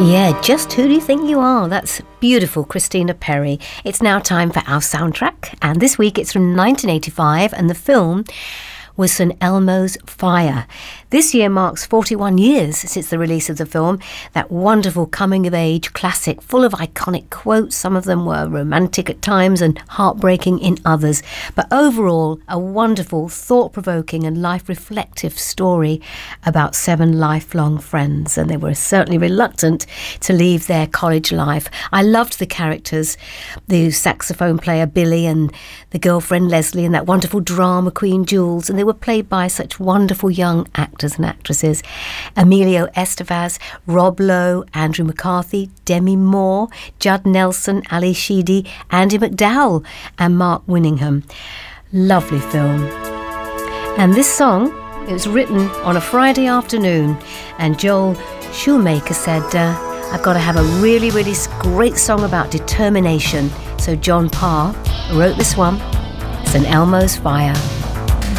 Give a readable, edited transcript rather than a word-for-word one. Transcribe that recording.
Yeah, just who do you think you are? That's beautiful, Christina Perri. It's now time for our soundtrack, and this week it's from 1985, and the film was St Elmo's Fire. This year marks 41 years since the release of the film, that wonderful coming-of-age classic full of iconic quotes. Some of them were romantic at times and heartbreaking in others. But overall, a wonderful, thought-provoking and life-reflective story about 7 lifelong friends. And they were certainly reluctant to leave their college life. I loved the characters, the saxophone player Billy and the girlfriend Leslie and that wonderful drama queen Jules. And they were played by such wonderful young actors and actresses. Emilio Estevez, Rob Lowe, Andrew McCarthy, Demi Moore, Judd Nelson, Ali Sheedy, Andy McDowell and Mark Winningham. Lovely film. And this song, it was written on a Friday afternoon, and Joel Shoemaker said, I've got to have a really, really great song about determination. So John Parr wrote this one, St Elmo's Fire.